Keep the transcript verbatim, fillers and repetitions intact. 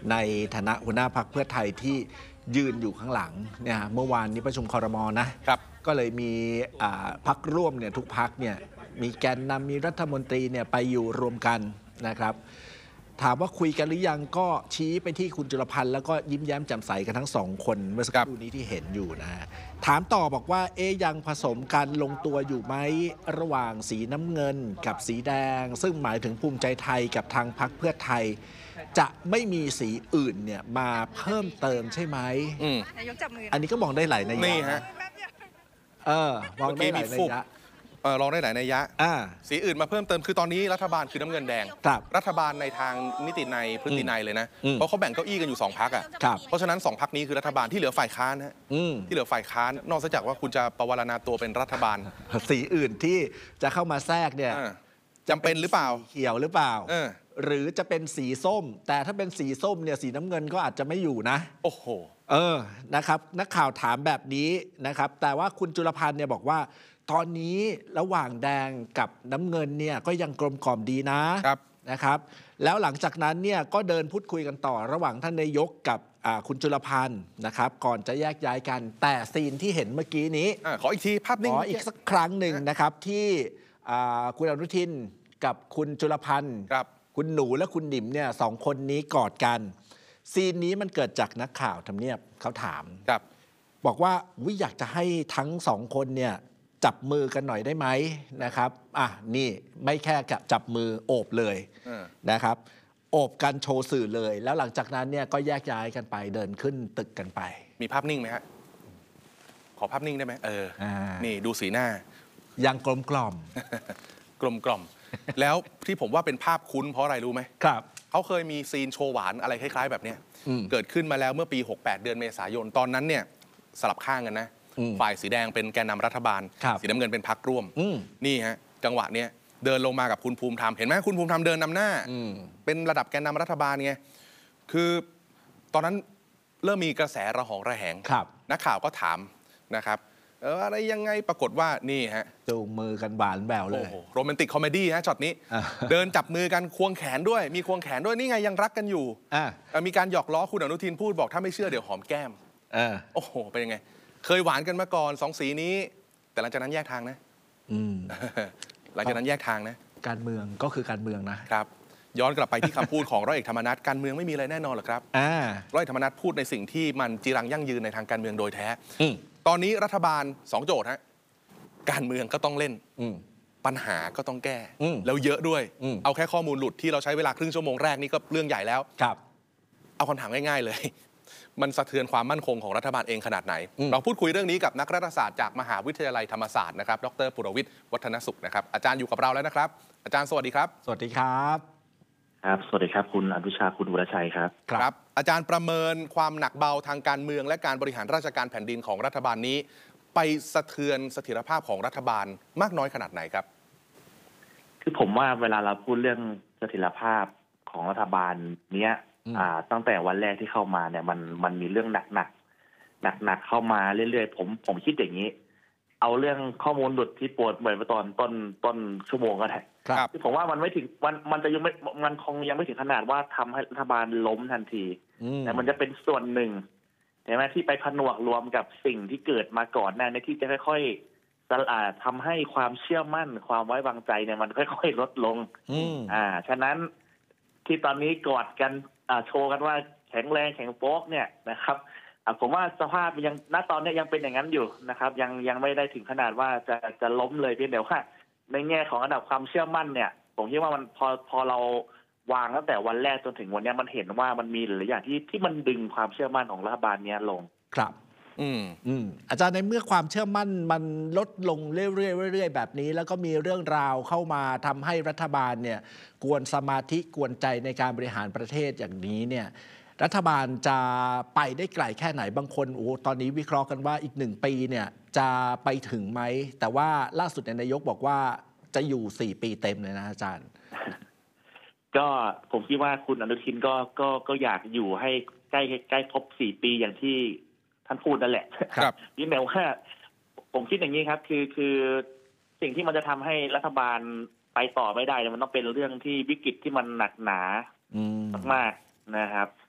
ในฐานะหัวหน้าพรรคเพื่อไทยที่ยืนอยู่ข้างหลังเนี่ยเมื่อวานนี้ประชุมครม.นะครับก็เลยมีพรรคร่วมเนี่ยทุกพรรคเนี่ยมีแกนนำมีรัฐมนตรีเนี่ยไปอยู่รวมกันนะครับถามว่าคุยกันหรือยังก็ชี้ไปที่คุณจุลพันธ์แล้วก็ยิ้มแย้มแจ่มใสกันทั้งสองคนเมื่อสักครู่นี้ที่เห็นอยู่นะถามต่อบอกว่าเอ๊ยยังผสมกันลงตัวอยู่ไหมระหว่างสีน้ำเงินกับสีแดงซึ่งหมายถึงภูมิใจไทยกับทางพรรคเพื่อไทยจะไม่มีสีอื่นเนี่ยมาเพิ่มเติมใช่ไหมอันนี้ก็มองได้หลายนัยยะนี่ฮะเออมองได้หลายนัยยะเออลองได้หลายนัยยะสีอื่นมาเพิ่มเติมคือตอนนี้รัฐบาลคือน้ำเงินแดงรัฐบาลในทางนิตินัยพฤตินัยเลยนะเพราะเขาแบ่งเก้าอี้กันอยู่สองพรรคอ่ะเพราะฉะนั้นสองพรรคนี้คือรัฐบาลที่เหลือฝ่ายค้านฮะที่เหลือฝ่ายค้านนอกจากว่าคุณจะประวารณาตัวเป็นรัฐบาลสีอื่นที่จะเข้ามาแทรกเนี่ยจำเป็นหรือเปล่าเขียวหรือเปล่าหรือจะเป็นสีส้มแต่ถ้าเป็นสีส้มเนี่ยสีน้ำเงินก็อาจจะไม่อยู่นะโอ้โหเออนะครับนักข่าวถามแบบนี้นะครับแต่ว่าคุณจุลพันธ์เนี่ยบอกว่าตอนนี้ระหว่างแดงกับน้ำเงินเนี่ยก็ยังกลมกล่อมดีนะนะครับแล้วหลังจากนั้นเนี่ยก็เดินพูดคุยกันต่อระหว่างท่านนายกกับคุณจุลพันธ์นะครับก่อนจะแยกย้ายกันแต่ซีนที่เห็นเมื่อกี้นี้ขออีกทีภาพนิ่งขออีกสักครั้งหนึ่งนะครับที่คุณอนุทินกับคุณจุลพันธ์คุณหนูและคุณหนิมเนี่ยสองคนนี้กอดกันซีนนี้มันเกิดจากนักข่าวทำเนียบเขาถามบอกว่าวิอยากจะให้ทั้งสองคนเนี่ยจับมือกันหน่อยได้ไหมนะครับอ่ะนี่ไม่แค่จับมือโอบเลยนะครับโอบกันโชว์สื่อเลยแล้วหลังจากนั้นเนี่ยก็แยกย้ายกันไปเดินขึ้นตึกกันไปมีภาพนิ่งไหมฮะขอภาพนิ่งได้ไหมเออนี่ดูสีหน้ายังกลมกล่อมกลมกล่อมแล้วที่ผมว่าเป็นภาพคุ้นเพราะอะไรรู้ไหมครับเขาเคยมีซีนโชว์หวานอะไรคล้ายๆแบบนี้เกิดขึ้นมาแล้วเมื่อปีหกสิบแปดเดือนเมษายนตอนนั้นเนี่ยสลับข้างกันนะฝ่ายสีแดงเป็นแกนนำรัฐบาลสีน้ำเงินเป็นพรรคร่วมนี่ฮะจังหวะเนี้ยเดินลงมากับคุณภูมิธรรมเห็นไหมคุณภูมิธรรมเดินนำหน้าเป็นระดับแกนนำรัฐบาลไงคือตอนนั้นเริ่มมีกระแสระหองระแหงนักข่าวก็ถามนะครับเอออะไรยังไงปรากฏว่านี่ฮะจูงมือกันหวานแหววเลยโรแมนติกคอมเมดี้ฮะช็อตนี้เดินจับมือกันควงแขนด้วยมีควงแขนด้วยนี่ไงยังรักกันอยู่มีการหยอกล้อคุณอนุทินพูดบอกถ้าไม่เชื่อเดี๋ยวหอมแก้มโอ้โหเป็นยังไงเคยหวานกันมาก่อนสองสีนี้แต่หลังจากนั้นแยกทางนะหลังจากนั้นแยกทางนะการเมืองก็คือการเมืองนะครับย้อนกลับไปที่คำพูดของร้อยเอกธรรมนัสการเมืองไม่มีอะไรแน่นอนหรอกครับร้อยเอกธรรมนัสพูดในสิ่งที่มันจีรังยั่งยืนในทางการเมืองโดยแท้ตอนนี้รัฐบาลสองโจทย์ฮะการเมืองก็ต้องเล่นปัญหาก็ต้องแก้แล้วเยอะด้วยเอาแค่ข้อมูลหลุดที่เราใช้เวลาครึ่งชั่วโมงแรกนี่ก็เรื่องใหญ่แล้วเอาคำถามง่ายๆเลยมันสะเทือนความมั่นคงของรัฐบาลเองขนาดไหนเราพูดคุยเรื่องนี้กับนักรัฐศาสตร์จากมหาวิทยาลัยธรรมศาสตร์นะครับดรปุรวิทย์วัฒนสุขนะครับอาจารย์อยู่กับเราแล้วนะครับอาจารย์สวัสดีครับสวัสดีครับครับสวัสดีครับคุณอนุชาคุณวรชัยครับครับอาจารย์ประเมินความหนักเบาทางการเมืองและการบริหารราชการแผ่นดินของรัฐบาลนี้ไปสะเทือนเสถียรภาพของรัฐบาลมากน้อยขนาดไหนครับคือผมว่าเวลาเราพูดเรื่องเสถียรภาพของรัฐบาลเนี้ยตั้งแต่วันแรกที่เข้ามาเนี่ยมันมันมีเรื่องหนักหนักหนักหนักเข้ามาเรื่อยๆผมผมคิดอย่างนี้เอาเรื่องข้อมูลหลุดที่ปวดเหมือนตอนต้นต้นชั่วโมงก็ได้คือผมว่ามันไม่ถึงมันมันจะยังไม่มันคงยังไม่ถึงขนาดว่าทำให้รัฐบาลล้มทันทีแต่มันจะเป็นส่วนหนึ่งใช่ไหมที่ไปผนวกรวมกับสิ่งที่เกิดมาก่อนหน้านี้ที่จะค่อยๆสลายทำให้ความเชื่อมั่นความไว้วางใจเนี่ยมันค่อยๆลดลงอ่าฉะนั้นที่ตอนนี้กอดกันโชว์กันว่าแข็งแรงแข็งโป๊กเนี่ยนะครับผมว่าสภาพยังณตอนนี้ยังเป็นอย่างนั้นอยู่นะครับยังยังไม่ได้ถึงขนาดว่าจะจะล้มเลยเพียงแต่ว่าในแง่ของระดับความเชื่อมั่นเนี่ยผมคิดว่ามันพอพอเราวางตั้งแต่วันแรกจนถึงวันนี้มันเห็นว่ามันมีหลายอย่างที่ที่มันดึงความเชื่อมั่นของรัฐบาลนี้ลงครับอืมอืมอาจารย์ในเมื่อความเชื่อมั่นมันลดลงเรื่อยๆเรื่อยๆแบบนี้แล้วก็มีเรื่องราวเข้ามาทำให้รัฐบาลเนี่ยกวนสมาธิกวนใจในการบริหารประเทศอย่างนี้เนี่ยรัฐบาลจะไปได้ไกลแค่ไหนบางคนโอ้ตอนนี้วิเคราะห์กันว่าอีกหนึ่งปีเนี่ยจะไปถึงไหมแต่ว่าล่าสุดนายกบอกว่าจะอยู่สี่ปีเต็มเลยนะอาจารย์ก็ผมคิดว่าคุณอนุทินก็ก็ก็อยากอยู่ให้ใกล้ใกล้ครบสี่ปีอย่างที่ท่านพูดนั่นแหละครับนี่แนวว่าผมคิดอย่างนี้ครับคือคือสิ่งที่มันจะทำให้รัฐบาลไปต่อไม่ได้มันต้องเป็นเรื่องที่วิกฤตที่มันหนักหนามากๆนะครับ